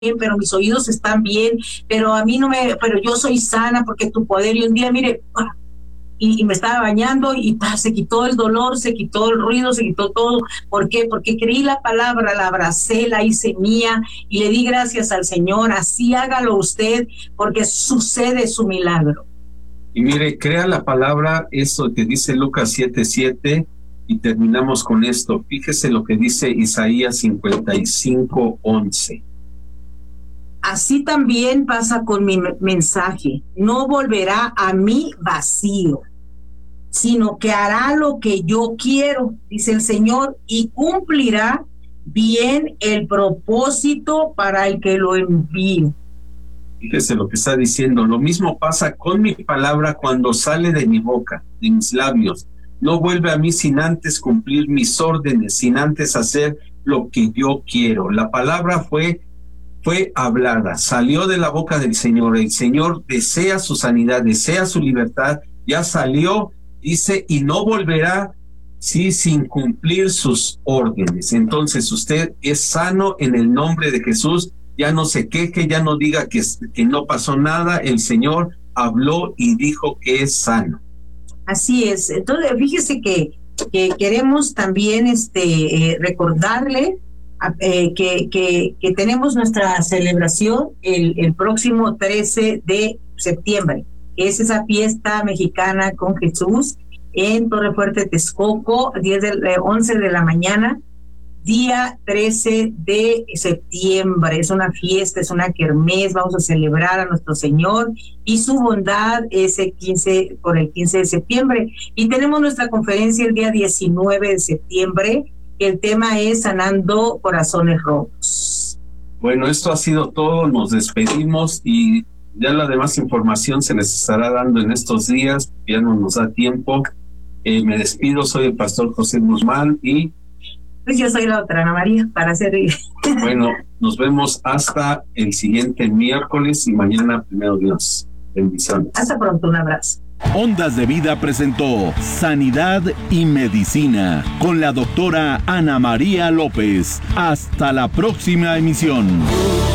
pero mis oídos están bien, pero a mí no me, pero yo soy sana porque tu poder. Y un día, mire, y me estaba bañando y se quitó el dolor, se quitó el ruido, se quitó todo. ¿Por qué? Porque creí la palabra, la abracé, la hice mía y le di gracias al Señor. Así hágalo usted, porque sucede su milagro. Y mire, crea la palabra, eso que dice Lucas 7:7, y terminamos con esto. Fíjese lo que dice Isaías 55:11. Así también pasa con mi mensaje. No volverá a mí vacío, sino que hará lo que yo quiero, dice el Señor, y cumplirá bien el propósito para el que lo envío. Fíjese lo que está diciendo. Lo mismo pasa con mi palabra cuando sale de mi boca, de mis labios. No vuelve a mí sin antes cumplir mis órdenes, sin antes hacer lo que yo quiero. La palabra fue hablada, salió de la boca del Señor. El Señor desea su sanidad, desea su libertad. Ya salió, dice, y no volverá sin cumplir sus órdenes. Entonces usted es sano en el nombre de Jesús. Ya no se queje, ya no diga que no pasó nada. El Señor habló y dijo que es sano. Así es. Entonces, fíjese que queremos también recordarle que tenemos nuestra celebración el próximo 13 de septiembre, que es esa fiesta mexicana con Jesús en Torre Fuerte, Texcoco, 11 de la mañana. Día 13 de septiembre, es una fiesta, es una kermés, vamos a celebrar a nuestro Señor y su bondad por el 15 de septiembre. Y tenemos nuestra conferencia el día 19 de septiembre, el tema es Sanando Corazones Rotos. Bueno, esto ha sido todo, nos despedimos y ya la demás información se les estará dando en estos días, ya no nos da tiempo. Me despido, soy el pastor José Guzmán y pues yo soy la otra, Ana María, para servir. Bueno, nos vemos hasta el siguiente miércoles y mañana, primero Dios. Bendiciones. Hasta pronto, un abrazo. Ondas de Vida presentó Sanidad y Medicina con la doctora Ana María López. Hasta la próxima emisión.